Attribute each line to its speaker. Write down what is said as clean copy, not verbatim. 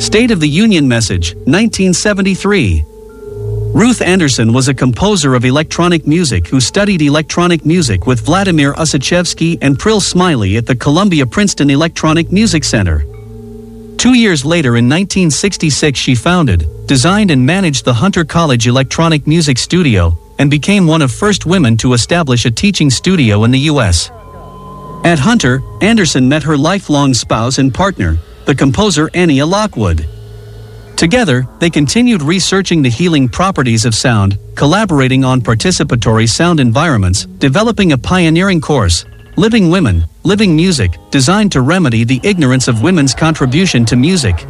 Speaker 1: State of the Union Message, 1973. Ruth Anderson was a composer of electronic music who studied electronic music with Vladimir Ussachevsky and Prill Smiley at the Columbia-Princeton Electronic Music Center. 2 years later, in 1966, she founded, designed and managed the Hunter College Electronic Music Studio and became one of first women to establish a teaching studio in the U.S. At Hunter, Anderson met her lifelong spouse and partner, the composer Ania Lockwood. Together, they continued researching the healing properties of sound, collaborating on participatory sound environments, developing a pioneering course, Living Women, Living Music, designed to remedy the ignorance of women's contribution to music.